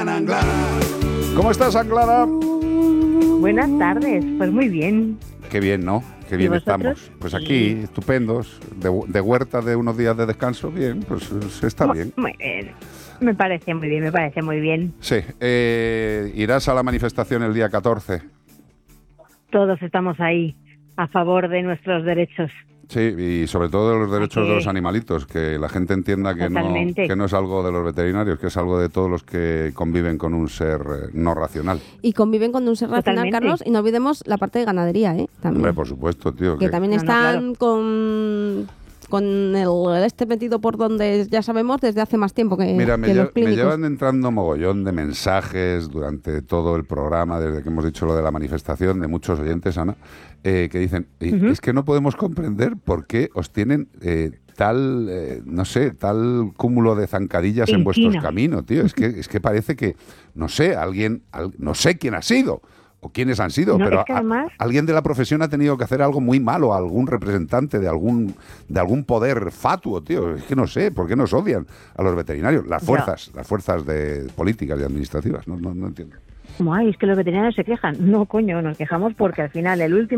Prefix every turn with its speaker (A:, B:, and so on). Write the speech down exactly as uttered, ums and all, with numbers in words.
A: ¿Cómo estás, Anglada?
B: Buenas tardes, pues muy bien.
A: Qué bien, ¿no? Qué bien estamos. Pues aquí, sí. Estupendos, de, de huerta de unos días de descanso, bien, pues está
B: muy,
A: bien.
B: Muy bien, me parece muy bien, me parece muy bien.
A: Sí, eh, ¿irás a la manifestación el día catorce?
B: Todos estamos ahí, a favor de nuestros derechos.
A: Sí, y sobre todo de los derechos
B: ¿A
A: de los animalitos, que la gente entienda que no, que no es algo de los veterinarios, que es algo de todos los que conviven con un ser eh, no racional.
C: Y conviven con un ser racional,
B: Totalmente.
C: Carlos, y no olvidemos la parte de ganadería, ¿eh? También.
A: Hombre, por supuesto, tío.
C: Que,
A: que
C: también
B: no, no,
C: están
B: claro.
C: con... con el este metido por donde ya sabemos desde hace más tiempo que,
A: Mira, me,
C: que
A: lle-
C: los clínicos.
A: me llevan entrando mogollón de mensajes durante todo el programa, desde que hemos dicho lo de la manifestación, de muchos oyentes, Ana, eh, que dicen, "Y
B: Ujú.
A: es que no podemos comprender por qué os tienen eh, tal, eh, no sé, tal cúmulo de zancadillas en vuestros
B: Inquina.
A: caminos, tío. Es que, es que parece que, no sé, alguien, al- no sé quién ha sido, o quiénes han sido,
B: No,
A: pero
B: es que
A: a-
B: además-
A: alguien de la profesión ha tenido que hacer algo muy malo a algún representante de algún de algún poder fatuo, tío. Es que no sé, ¿por qué nos odian a los veterinarios? Las
B: Ya.
A: fuerzas, las fuerzas de políticas y administrativas, no, no, no entiendo.
B: Como, ay, es que los veterinarios se quejan. No, coño, nos quejamos porque al final el último